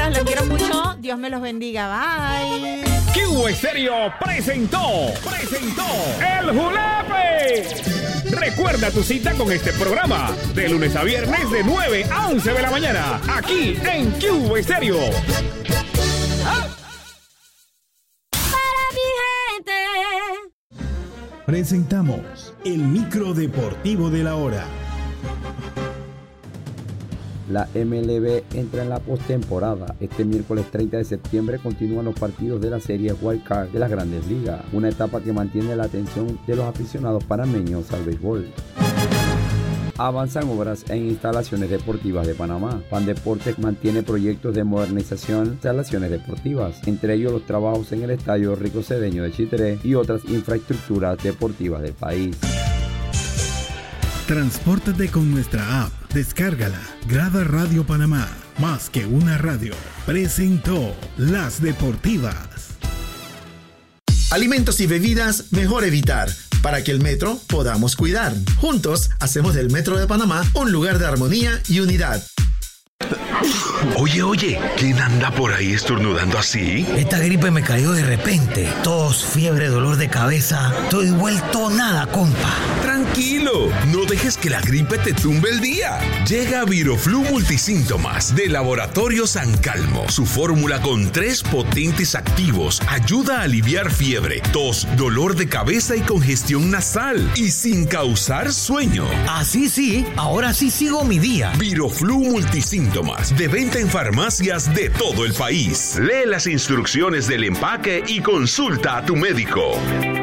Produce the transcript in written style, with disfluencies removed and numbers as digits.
amiguitas, los quiero mucho. Dios me los bendiga. Bye. QV Estéreo presentó El Julape. Recuerda tu cita con este programa de lunes a viernes de 9 a 11 de la mañana, aquí en QV Estéreo. Para mi gente. Presentamos el micro deportivo de la hora. La MLB entra en la postemporada. Este miércoles 30 de septiembre continúan los partidos de la serie Wild Card de las Grandes Ligas, una etapa que mantiene la atención de los aficionados panameños al béisbol. Avanzan obras en instalaciones deportivas de Panamá. Pandeportes mantiene proyectos de modernización de instalaciones deportivas, entre ellos los trabajos en el Estadio Rico Cedeño de Chitré y otras infraestructuras deportivas del país. Transpórtate con nuestra app. Descárgala. Grada Radio Panamá. Más que una radio. Presentó Las Deportivas. Alimentos y bebidas mejor evitar, para que el metro podamos cuidar. Juntos hacemos del Metro de Panamá un lugar de armonía y unidad. Oye, ¿quién anda por ahí estornudando así? Esta gripe me cayó de repente. Tos, fiebre, dolor de cabeza. Estoy vuelto nada, compa. Tranquilo, no dejes que la gripe te tumbe el día. Llega Viroflu Multisíntomas de Laboratorio San Calmo. Su fórmula con 3 potentes activos ayuda a aliviar fiebre, tos, dolor de cabeza y congestión nasal. Y sin causar sueño. Así sí, ahora sí sigo mi día. Viroflu Multisíntomas, de venta en farmacias de todo el país. Lee las instrucciones del empaque y consulta a tu médico.